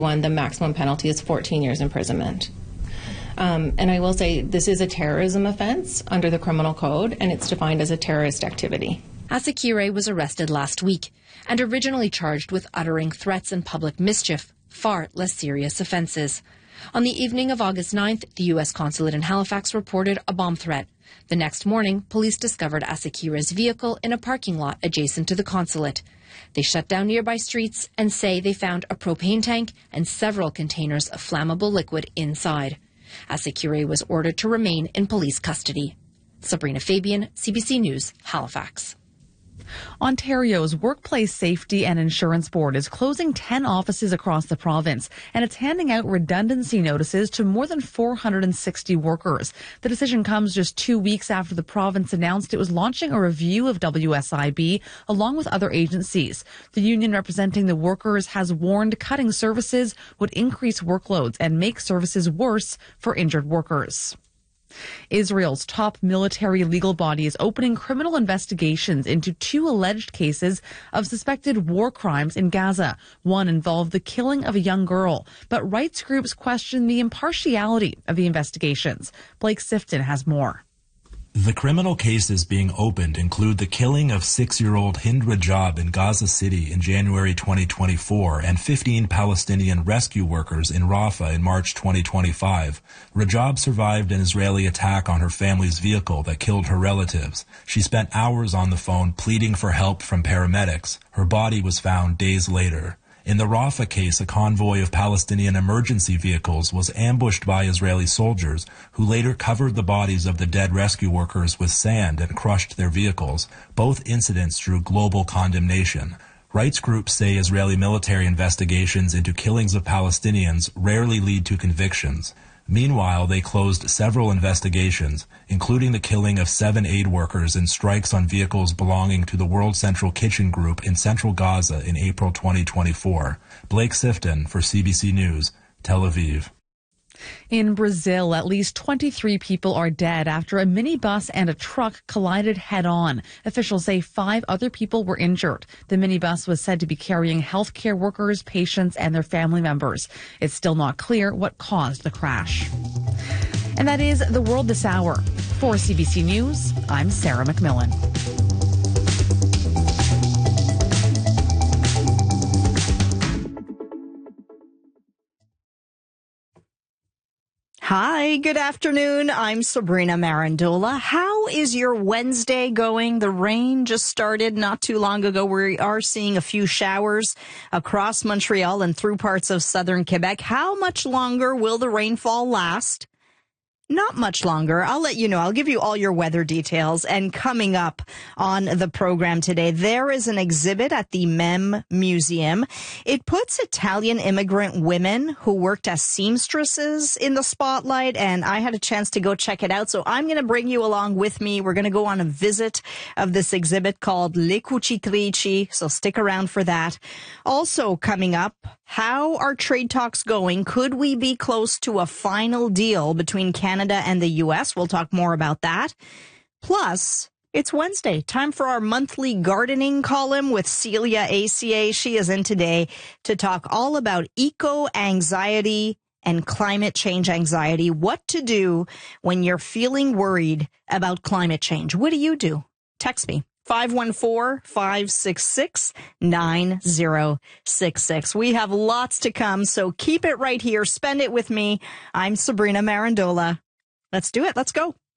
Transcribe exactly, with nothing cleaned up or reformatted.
One, the maximum penalty is fourteen years imprisonment. Um, and I will say this is a terrorism offense under the criminal code, and it's defined as a terrorist activity. Asikire was arrested last week and originally charged with uttering threats and public mischief, far less serious offenses. On the evening of August ninth, the U S consulate in Halifax reported a bomb threat. The next morning, police discovered Asikire's vehicle in a parking lot adjacent to the consulate. They shut down nearby streets and say they found a propane tank and several containers of flammable liquid inside. Asikire was ordered to remain in police custody. Sabrina Fabian, C B C News, Halifax. Ontario's Workplace Safety and Insurance Board is closing ten offices across the province, and it's handing out redundancy notices to more than four hundred sixty workers. The decision comes just two weeks after the province announced it was launching a review of W S I B along with other agencies. The union representing the workers has warned cutting services would increase workloads and make services worse for injured workers. Israel's top military legal body is opening criminal investigations into two alleged cases of suspected war crimes in Gaza. One involved the killing of a young girl, but rights groups question the impartiality of the investigations. Blake Sifton has more. The criminal cases being opened include the killing of six-year-old Hind Rajab in Gaza City in January twenty twenty-four and fifteen Palestinian rescue workers in Rafah in March twenty twenty-five. Rajab survived an Israeli attack on her family's vehicle that killed her relatives. She spent hours on the phone pleading for help from paramedics. Her body was found days later. In the Rafah case, a convoy of Palestinian emergency vehicles was ambushed by Israeli soldiers, who later covered the bodies of the dead rescue workers with sand and crushed their vehicles. Both incidents drew global condemnation. Rights groups say Israeli military investigations into killings of Palestinians rarely lead to convictions. Meanwhile, they closed several investigations, including the killing of seven aid workers in strikes on vehicles belonging to the World Central Kitchen Group in central Gaza in April twenty twenty-four. Blake Sifton for C B C News, Tel Aviv. In Brazil, at least twenty-three people are dead after a minibus and a truck collided head-on. Officials say five other people were injured. The minibus was said to be carrying healthcare workers, patients, and their family members. It's still not clear what caused the crash. And that is the world this hour. For C B C News, I'm Sarah McMillan. Hi, good afternoon. I'm Sabrina Marandola. How is your Wednesday going? The rain just started not too long ago. We are seeing a few showers across Montreal and through parts of southern Quebec. How much longer will the rainfall last? Not much longer. I'll let you know. I'll give you all your weather details. And coming up on the program today, there is an exhibit at the M E M Museum. It puts Italian immigrant women who worked as seamstresses in the spotlight, and I had a chance to go check it out. So I'm going to bring you along with me. We're going to go on a visit of this exhibit called Le Cucitrici, so stick around for that. Also coming up, how are trade talks going? Could we be close to a final deal between Canada and the U S? We'll talk more about that. Plus, it's Wednesday. Time for our monthly gardening column with Celia A C A. She is in today to talk all about eco-anxiety and climate change anxiety. What to do when you're feeling worried about climate change. What do you do? Text me. five one four, five six six, nine zero six six. We have lots to come, so keep it right here. Spend it with me. I'm Sabrina Marandola. Let's do it. Let's go.